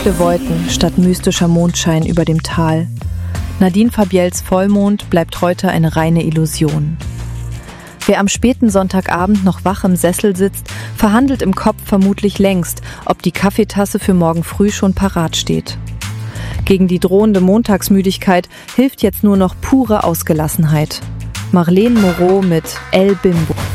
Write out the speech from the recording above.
Dunkle Wolken statt mystischer Mondschein über dem Tal. Nadine Fabiels Vollmond bleibt heute eine reine Illusion. Wer am späten Sonntagabend noch wach im Sessel sitzt, verhandelt im Kopf vermutlich längst, ob die Kaffeetasse für morgen früh schon parat steht. Gegen die drohende Montagsmüdigkeit hilft jetzt nur noch pure Ausgelassenheit. Marlene Moreau mit El Bimbo.